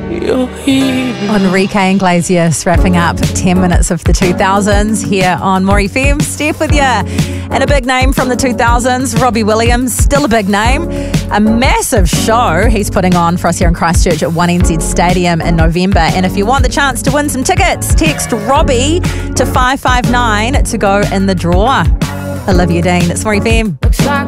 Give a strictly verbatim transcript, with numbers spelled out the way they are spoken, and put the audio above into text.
Enrique Iglesias wrapping up ten minutes of the two thousands here on More F M. Steph with you. And a big name from the two thousands, Robbie Williams, still a big name. A massive show he's putting on for us here in Christchurch at one N Z Stadium in November. And if you want the chance to win some tickets, text Robbie to five five nine to go in the draw. Olivia Dean, it's More F M.